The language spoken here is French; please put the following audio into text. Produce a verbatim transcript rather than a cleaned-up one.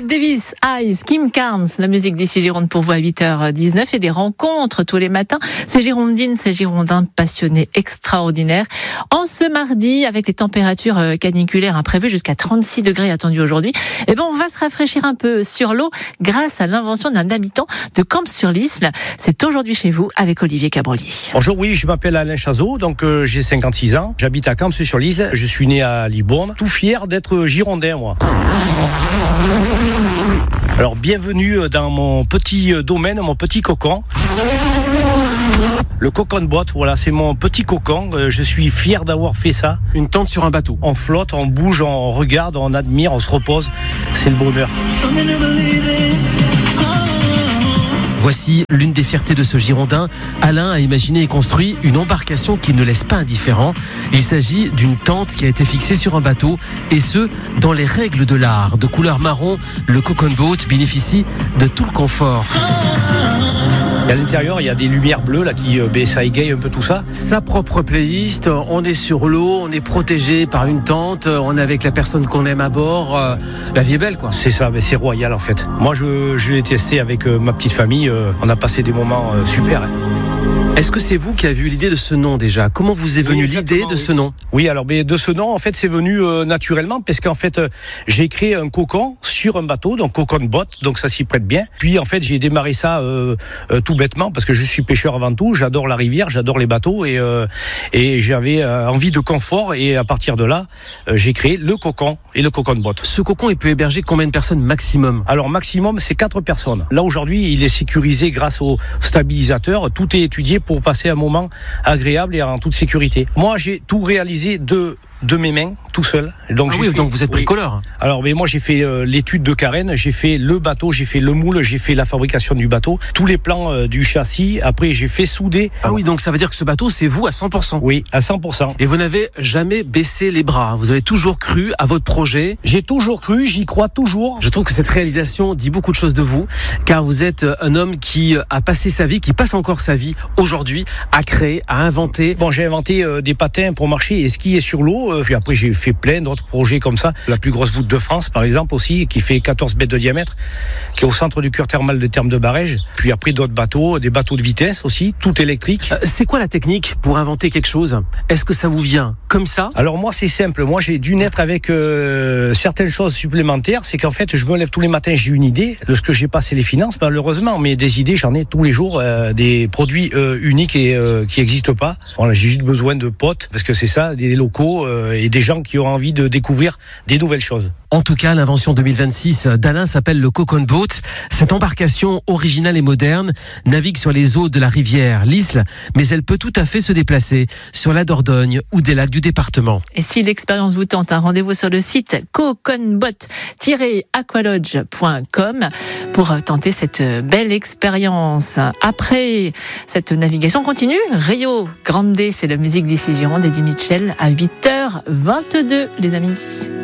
Cliff Davis, Eyes, Kim Carnes, la musique d'ici Gironde pour vous à huit heures dix-neuf et des rencontres tous les matins. Ces Girondines, ces Girondins passionnés extraordinaires. En ce mardi, avec les températures caniculaires imprévues jusqu'à trente-six degrés attendus aujourd'hui, eh ben, on va se rafraîchir un peu sur l'eau grâce à l'invention d'un habitant de Camps-sur-l'Isle. C'est aujourd'hui chez vous avec Olivier Cabrolier. Bonjour, oui, je m'appelle Alain Chazot, donc euh, j'ai cinquante-six ans. J'habite à Camps-sur-l'Isle. Je suis né à Libourne. Tout fier d'être girondin, moi. Alors, bienvenue dans mon petit domaine, mon petit cocon. Le cocon de boîte, voilà, c'est mon petit cocon. Je suis fier d'avoir fait ça. Une tente sur un bateau. On flotte, on bouge, on regarde, on admire, on se repose. C'est le bonheur. Voici l'une des fiertés de ce Girondin. Alain a imaginé et construit une embarcation qui ne laisse pas indifférent. Il s'agit d'une tente qui a été fixée sur un bateau, et ce, dans les règles de l'art. De couleur marron, le Cocon Boat bénéficie de tout le confort. Et à l'intérieur, il y a des lumières bleues là, qui ben, ça égaye un peu tout ça. Sa propre playlist, on est sur l'eau, on est protégé par une tente, on est avec la personne qu'on aime à bord. Euh, la vie est belle, quoi. C'est ça, mais c'est royal en fait. Moi, je, je l'ai testé avec euh, ma petite famille. Euh, on a passé des moments euh, super. Hein. Est-ce que c'est vous qui avez eu l'idée de ce nom déjà ? Comment vous est venue oui, l'idée de oui. ce nom ? Oui, alors mais de ce nom, en fait, c'est venu euh, naturellement parce qu'en fait, euh, j'ai créé un cocon sur un bateau, donc cocon boat, donc ça s'y prête bien. Puis en fait, j'ai démarré ça euh, euh, tout bêtement parce que je suis pêcheur avant tout. J'adore la rivière, j'adore les bateaux et euh, et j'avais euh, envie de confort et à partir de là, euh, j'ai créé le cocon et le cocon boat. Ce cocon, il peut héberger combien de personnes maximum ? Alors maximum, c'est quatre personnes. Là aujourd'hui, il est sécurisé grâce au stabilisateur. Tout est étudié pour passer un moment agréable et en toute sécurité. Moi, j'ai tout réalisé de de mes mains, tout seul. Donc, ah j'ai oui, fait, donc vous êtes bricoleur. Oui. Alors, mais moi, j'ai fait euh, l'étude de Carène, j'ai fait le bateau, j'ai fait le moule, j'ai fait la fabrication du bateau, tous les plans euh, du châssis. Après, j'ai fait souder. Ah oui, donc ça veut dire que ce bateau, c'est vous à cent pour cent. Oui, à cent pour cent. Et vous n'avez jamais baissé les bras. Vous avez toujours cru à votre projet. J'ai toujours cru, j'y crois toujours. Je trouve que cette réalisation dit beaucoup de choses de vous, car vous êtes un homme qui a passé sa vie, qui passe encore sa vie aujourd'hui, à créer, à inventer. Bon, j'ai inventé euh, des patins pour marcher et skier sur l'eau. Euh, puis après, j'ai fait plein d'autres projets comme ça. La plus grosse voûte de France, par exemple, aussi, qui fait quatorze mètres de diamètre, qui est au centre du cœur thermal de Termes de Barège. Puis après, d'autres bateaux, des bateaux de vitesse aussi, tout électrique. Euh, c'est quoi la technique pour inventer quelque chose ? Est-ce que ça vous vient comme ça ? Alors moi, c'est simple. Moi, j'ai dû naître avec euh, certaines choses supplémentaires. C'est qu'en fait, je me lève tous les matins, j'ai une idée. De ce que j'ai pas, c'est les finances, malheureusement. Mais des idées, j'en ai tous les jours. Euh, des produits euh, uniques et euh, qui n'existent pas. Voilà, j'ai juste besoin de potes, parce que c'est ça, des locaux euh, et des gens qui ont envie de découvrir des nouvelles choses. En tout cas, l'invention deux mille vingt-six d'Alain s'appelle le Cocon Boat. Cette embarcation originale et moderne navigue sur les eaux de la rivière l'Isle, mais elle peut tout à fait se déplacer sur la Dordogne ou des lacs du département. Et si l'expérience vous tente, un rendez-vous sur le site coconbot tiret aqualodge point com pour tenter cette belle expérience. Après cette navigation continue, Rio Grande, c'est la musique d'ici Gironde, Eddie Mitchell à huit heures vingt-deux, les amis.